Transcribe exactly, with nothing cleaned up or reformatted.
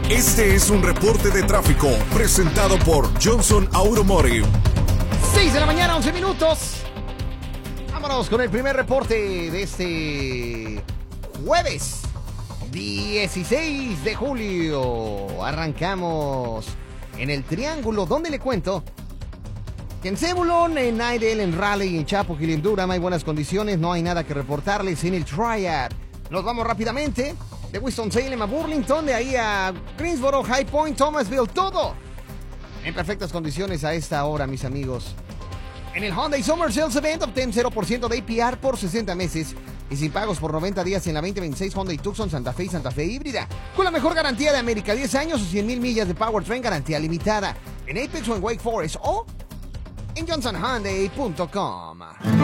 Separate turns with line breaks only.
Este es un reporte de tráfico presentado por Johnson Automotive.
seis de la mañana, once minutos. Vámonos con el primer reporte de este jueves dieciséis de julio. Arrancamos en el Triángulo, donde le cuento que en Zebulon, en Idle, en Raleigh, en Chapel Hill, en Durham hay buenas condiciones, no hay nada que reportarles. En el Triad nos vamos rápidamente de Winston-Salem a Burlington, de ahí a Greensboro, High Point, Thomasville, todo en perfectas condiciones a esta hora, mis amigos. En el Hyundai Summer Sales Event obtén cero por ciento de A P R por sesenta meses y sin pagos por noventa días en la veinte veintiséis Hyundai Tucson Santa Fe y Santa Fe híbrida, con la mejor garantía de América, diez años o cien mil millas de powertrain, garantía limitada, en Apex o en Wake Forest o en johnson hyundai punto com.